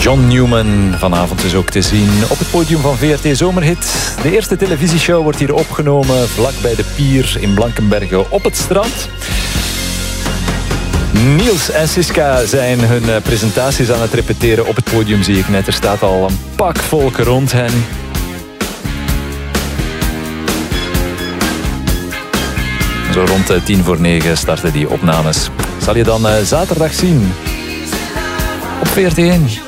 John Newman vanavond dus ook te zien op het podium van VRT Zomerhit. De eerste televisieshow wordt hier opgenomen vlak bij de pier in Blankenberge op het strand. Niels en Siska zijn hun presentaties aan het repeteren op het podium, zie ik net. Er staat al een pak volk rond hen. Zo rond 8:50 starten die opnames. Zal je dan zaterdag zien op VRT1.